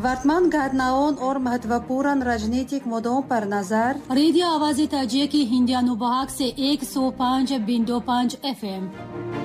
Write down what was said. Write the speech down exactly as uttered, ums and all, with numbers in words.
वर्तमान घटनाओं और महत्वपूर्ण राजनीतिक मुद्दों पर नजर। रेडियो आवाज़ ताजिया की हिंदी अनुभाग से एक सौ पाँच बिंदु पाँच एफ एम।